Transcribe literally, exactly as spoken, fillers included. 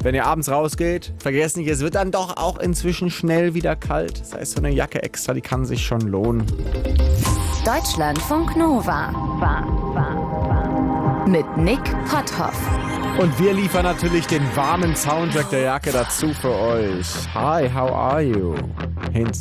wenn ihr abends rausgeht, vergesst nicht, es wird dann doch auch inzwischen schnell wieder kalt. Das heißt, so eine Jacke extra, die kann sich schon lohnen. Deutschlandfunk Nova. War, war, war. Mit Nick Potthoff. Und wir liefern natürlich den warmen Soundtrack der Jacke dazu für euch. Hi, how are you? Hint,